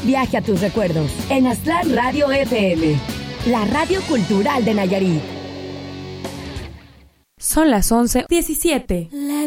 Viaje a tus recuerdos en Aztlán Radio FM, la radio cultural de Nayarit. Son las 11:17.